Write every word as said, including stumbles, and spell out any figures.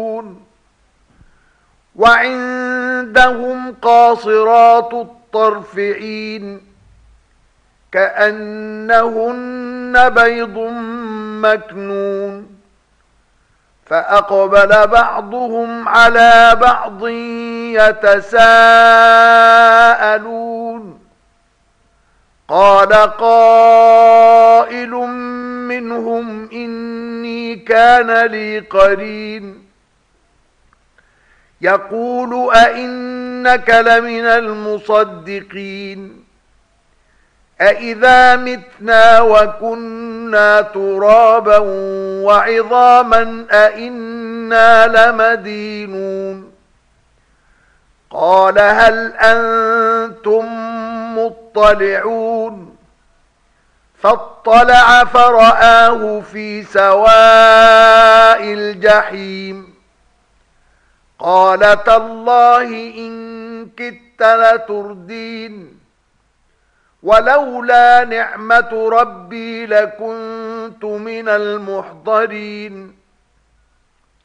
وعندهم قاصرات الطرف عين كأنهن بيض مكنون فأقبل بعضهم على بعض يتساءلون قال قائل منهم إني كان لي قرين يقول أئنك لمن المصدقين أئذا متنا وكنا ترابا وعظاما أئنا لمدينون قال هل أنتم مطلعون فاطلع فرآه في سواء الجحيم قال تالله إن كدت لتردين ولولا نعمة ربي لكنت من المحضرين